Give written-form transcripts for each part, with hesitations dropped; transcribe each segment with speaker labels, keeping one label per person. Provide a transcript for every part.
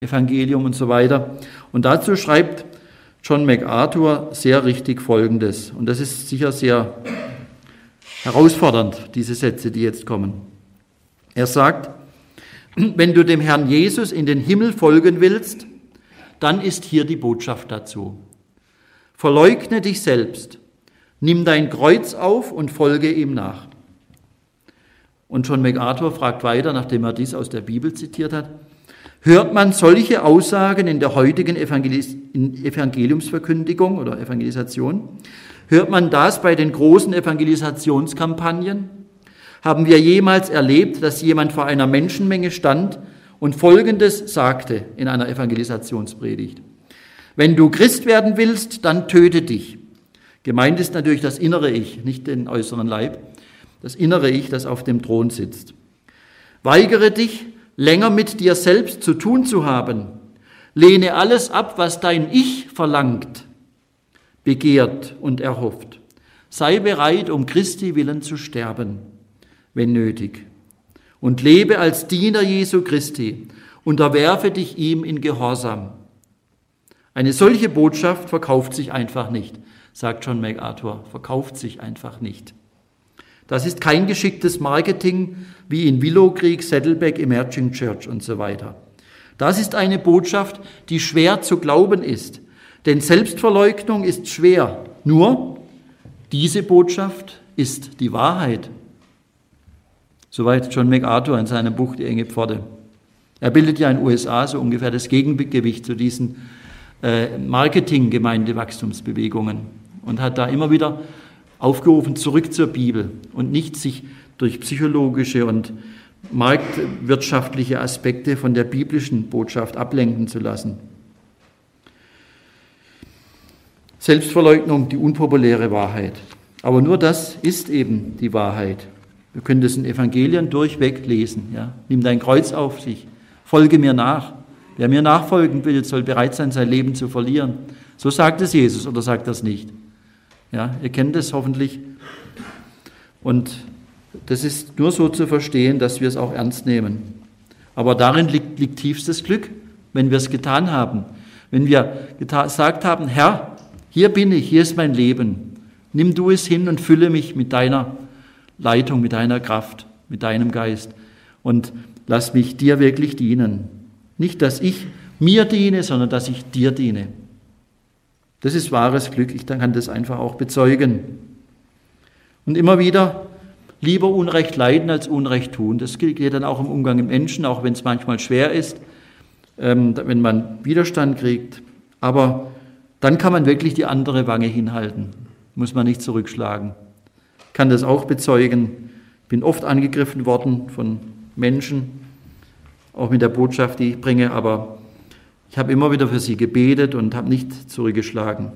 Speaker 1: Evangelium und so weiter. Und dazu schreibt John MacArthur sehr richtig Folgendes. Und das ist sicher sehr herausfordernd, diese Sätze, die jetzt kommen. Er sagt, wenn du dem Herrn Jesus in den Himmel folgen willst, dann ist hier die Botschaft dazu. Verleugne dich selbst, nimm dein Kreuz auf und folge ihm nach. Und John MacArthur fragt weiter, nachdem er dies aus der Bibel zitiert hat, hört man solche Aussagen in der heutigen Evangeliumsverkündigung oder Evangelisation? Hört man das bei den großen Evangelisationskampagnen? Haben wir jemals erlebt, dass jemand vor einer Menschenmenge stand und Folgendes sagte in einer Evangelisationspredigt? Wenn du Christ werden willst, dann töte dich. Gemeint ist natürlich das innere Ich, nicht den äußeren Leib. Das innere Ich, das auf dem Thron sitzt. Weigere dich, länger mit dir selbst zu tun zu haben. Lehne alles ab, was dein Ich verlangt, begehrt und erhofft. Sei bereit, um Christi willen zu sterben, wenn nötig. Und lebe als Diener Jesu Christi. Unterwerfe dich ihm in Gehorsam. Eine solche Botschaft verkauft sich einfach nicht, sagt John MacArthur. Verkauft sich einfach nicht. Das ist kein geschicktes Marketing wie in Willow Creek, Saddleback, Emerging Church und so weiter. Das ist eine Botschaft, die schwer zu glauben ist. Denn Selbstverleugnung ist schwer. Nur diese Botschaft ist die Wahrheit. Soweit John MacArthur in seinem Buch Die enge Pforte. Er bildet ja in den USA so ungefähr das Gegengewicht zu diesen Marketing-Gemeindewachstumsbewegungen und hat da immer wieder aufgerufen, zurück zur Bibel und nicht sich durch psychologische und marktwirtschaftliche Aspekte von der biblischen Botschaft ablenken zu lassen. Selbstverleugnung, die unpopuläre Wahrheit. Aber nur das ist eben die Wahrheit. Wir können das in Evangelien durchweg lesen. Ja? Nimm dein Kreuz auf sich, folge mir nach. Wer mir nachfolgen will, soll bereit sein, sein Leben zu verlieren. So sagt es Jesus oder sagt das nicht? Ja, ihr kennt es hoffentlich. Und das ist nur so zu verstehen, dass wir es auch ernst nehmen. Aber darin liegt tiefstes Glück, wenn wir es getan haben. Wenn wir gesagt haben, Herr, hier bin ich, hier ist mein Leben. Nimm du es hin und fülle mich mit deiner Leitung, mit deiner Kraft, mit deinem Geist. Und lass mich dir wirklich dienen. Nicht, dass ich mir diene, sondern dass ich dir diene. Das ist wahres Glück. Ich kann das einfach auch bezeugen. Und immer wieder lieber Unrecht leiden als Unrecht tun. Das geht dann auch im Umgang mit Menschen, auch wenn es manchmal schwer ist, wenn man Widerstand kriegt. Aber dann kann man wirklich die andere Wange hinhalten. Muss man nicht zurückschlagen. Ich kann das auch bezeugen. Ich bin oft angegriffen worden von Menschen, auch mit der Botschaft, die ich bringe, aber ich habe immer wieder für sie gebetet und habe nicht zurückgeschlagen.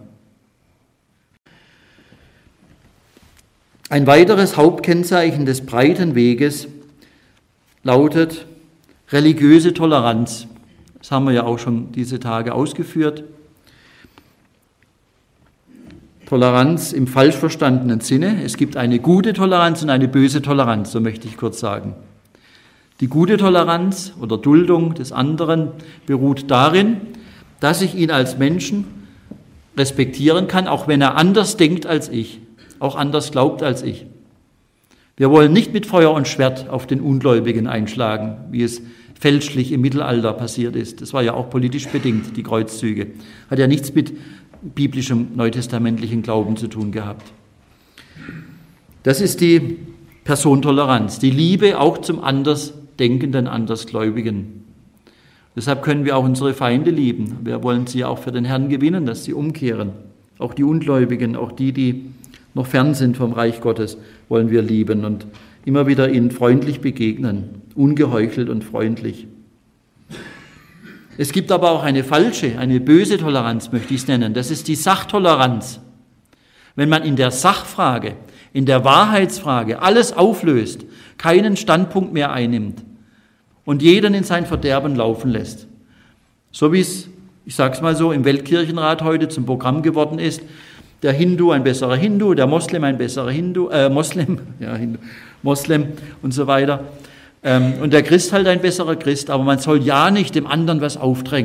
Speaker 1: Ein weiteres Hauptkennzeichen des breiten Weges lautet religiöse Toleranz. Das haben wir ja auch schon diese Tage ausgeführt. Toleranz im falsch verstandenen Sinne. Es gibt eine gute Toleranz und eine böse Toleranz, so möchte ich kurz sagen. Die gute Toleranz oder Duldung des anderen beruht darin, dass ich ihn als Menschen respektieren kann, auch wenn er anders denkt als ich, auch anders glaubt als ich. Wir wollen nicht mit Feuer und Schwert auf den Ungläubigen einschlagen, wie es fälschlich im Mittelalter passiert ist. Das war ja auch politisch bedingt, die Kreuzzüge. Hat ja nichts mit biblischem neutestamentlichen Glauben zu tun gehabt. Das ist die Personentoleranz, die Liebe auch zum Andersdenkenden, Andersgläubigen. Deshalb können wir auch unsere Feinde lieben. Wir wollen sie auch für den Herrn gewinnen, dass sie umkehren. Auch die Ungläubigen, auch die, die noch fern sind vom Reich Gottes, wollen wir lieben und immer wieder ihnen freundlich begegnen, ungeheuchelt und freundlich. Es gibt aber auch eine falsche, eine böse Toleranz, möchte ich es nennen. Das ist die Sachtoleranz. Wenn man in der Sachfrage, in der Wahrheitsfrage alles auflöst, keinen Standpunkt mehr einnimmt und jeden in sein Verderben laufen lässt. So wie es, ich sage es mal so, im Weltkirchenrat heute zum Programm geworden ist, der Hindu ein besserer Hindu, der Moslem ein besserer Moslem und so weiter. Und der Christ halt ein besserer Christ, aber man soll ja nicht dem anderen was aufdrängen.